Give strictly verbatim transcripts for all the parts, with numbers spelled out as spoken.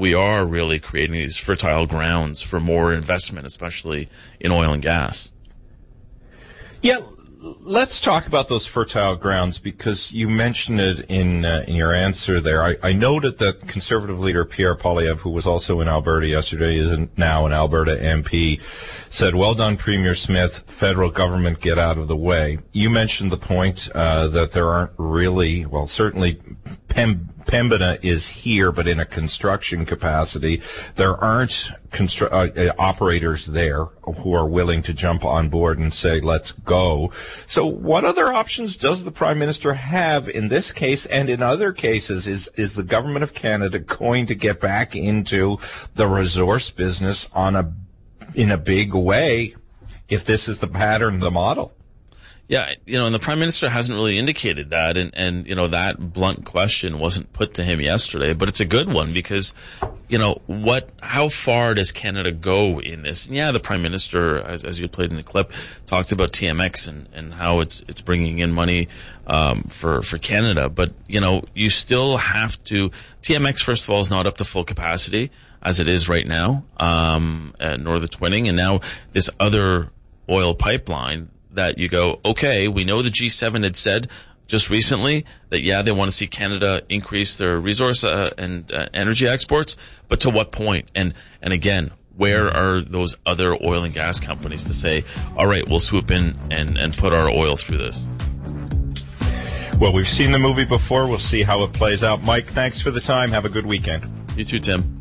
we are really creating these fertile grounds for more investment, especially in oil and gas. Yeah, let's talk about those fertile grounds, because you mentioned it in uh, in your answer there. I, I noted that Conservative leader Pierre Poilievre, who was also in Alberta yesterday, is now an Alberta M P, said, well done, Premier Smith, federal government, get out of the way. You mentioned the point uh, that there aren't really, well, certainly Pem- Pembina is here, but in a construction capacity. There aren't constru- uh, operators there who are willing to jump on board and say, let's go. So what other options does the Prime Minister have in this case and in other cases? Is, is the Government of Canada going to get back into the resource business on a in a big way if this is the pattern, the model? Yeah, you know, and the Prime Minister hasn't really indicated that, and, and, you know, that blunt question wasn't put to him yesterday, but it's a good one because, you know, what, how far does Canada go in this? And yeah, the Prime Minister, as, as you played in the clip, talked about T M X and, and how it's, it's bringing in money, um, for, for Canada, but, you know, you still have to, T M X, first of all, is not up to full capacity as it is right now, um, at Northern Twinning, and now this other oil pipeline that you go, okay, we know the G seven had said just recently that, yeah, they want to see Canada increase their resource uh, and uh, energy exports, but to what point? And and again, where are those other oil and gas companies to say, all right, we'll swoop in and, and put our oil through this? Well, we've seen the movie before. We'll see how it plays out. Mike, thanks for the time. Have a good weekend. You too, Tim.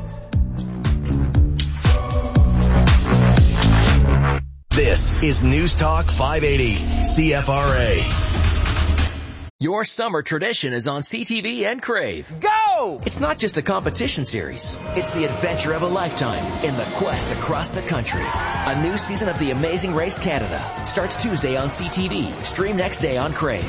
This is News Talk five eighty, C F R A. Your summer tradition is on C T V and Crave. Go! It's not just a competition series. It's the adventure of a lifetime in the quest across the country. A new season of The Amazing Race Canada starts Tuesday on C T V. Stream next day on Crave.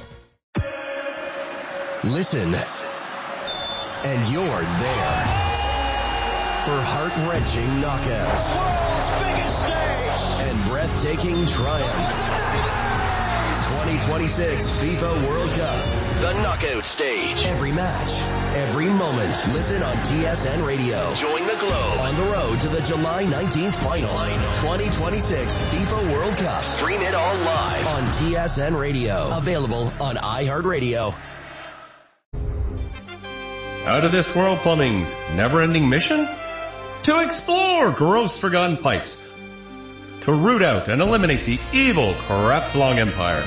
Listen, and you're there for heart-wrenching knockouts. World's biggest stage! And breathtaking triumph. twenty twenty-six FIFA World Cup. The knockout stage. Every match, every moment. Listen on T S N Radio. Join the globe. On the road to the July nineteenth final. twenty twenty-six FIFA World Cup. Stream it all live on T S N Radio. Available on iHeartRadio. Out of This World Plumbing's never-ending mission? To explore gross forgotten pipes. To root out and eliminate the evil Crapslong Empire.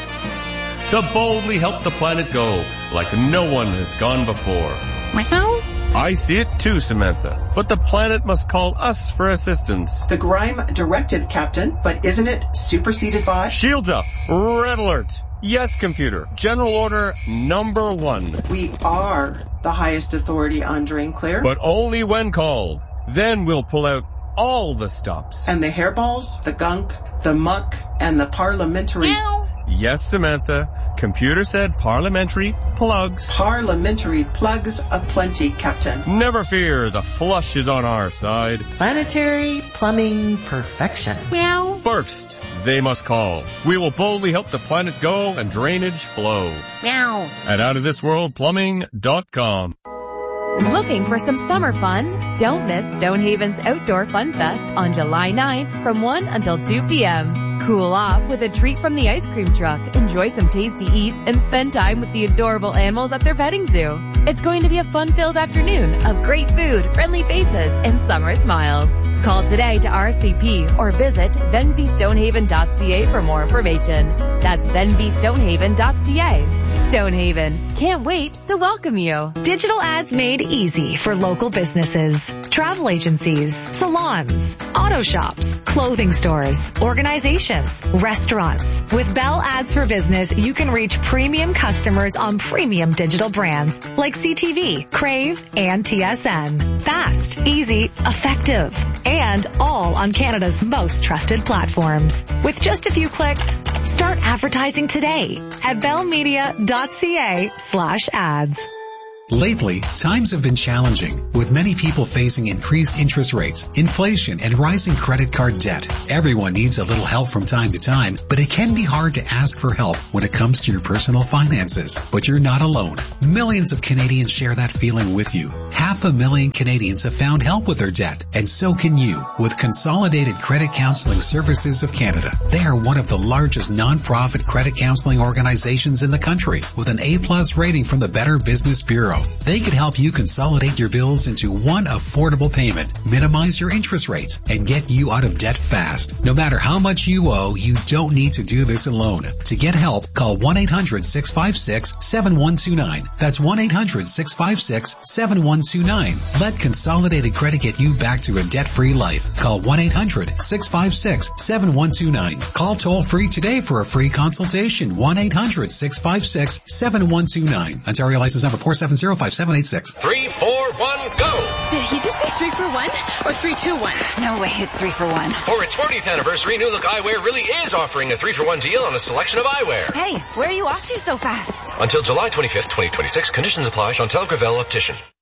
To boldly help the planet go like no one has gone before. Meow. I see it too, Samantha. But the planet must call us for assistance. The grime directed, Captain, but isn't it superseded by? Shields up. Red alert. Yes, computer. General order number one. We are the highest authority on Drain Clear. But only when called. Then we'll pull out all the stops. And the hairballs, the gunk, the muck, and the parliamentary... Meow. Yes, Samantha. Computer said parliamentary plugs. Parliamentary plugs aplenty, Captain. Never fear, the flush is on our side. Planetary plumbing perfection. Meow. First, they must call. We will boldly help the planet go and drainage flow. Meow. At out of this world plumbing dot com. Looking for some summer fun? Don't miss Stonehaven's Outdoor Fun Fest on July ninth from one until two p.m. Cool off with a treat from the ice cream truck, enjoy some tasty eats, and spend time with the adorable animals at their petting zoo. It's going to be a fun-filled afternoon of great food, friendly faces, and summer smiles. Call today to R S V P or visit venby stonehaven dot c a for more information. That's venby stonehaven dot c a. Stonehaven. Can't wait to welcome you. Digital ads made easy for local businesses, travel agencies, salons, auto shops, clothing stores, organizations, restaurants. With Bell Ads for Business, you can reach premium customers on premium digital brands like C T V, Crave, and T S N. Fast, easy, effective, and all on Canada's most trusted platforms. With just a few clicks, start advertising today at bellmedia dot c a slash ads. Lately, times have been challenging, with many people facing increased interest rates, inflation, and rising credit card debt. Everyone needs a little help from time to time, but it can be hard to ask for help when it comes to your personal finances. But you're not alone. Millions of Canadians share that feeling with you. Half a million Canadians have found help with their debt, and so can you with Consolidated Credit Counseling Services of Canada. They are one of the largest non-profit credit counseling organizations in the country with an A-plus rating from the Better Business Bureau. They can help you consolidate your bills into one affordable payment, minimize your interest rates, and get you out of debt fast. No matter how much you owe, you don't need to do this alone. To get help, call one eight hundred six five six seven one two nine. That's one eight hundred six five six seven one two nine. Let Consolidated Credit get you back to a debt-free life. Call one eight hundred six five six seven one two nine. Call toll-free today for a free consultation. one eight hundred six five six seven one two nine. Ontario license number four seven zero five seven eight six. Three, four, one, go! Did he just say three for one or three, two, one? No way, it's three for one. For its fortieth anniversary, New Look Eyewear really is offering a three for one deal on a selection of eyewear. Hey, where are you off to so fast? Until July twenty-fifth, twenty twenty-six, conditions apply. Chantal Gravel Optician.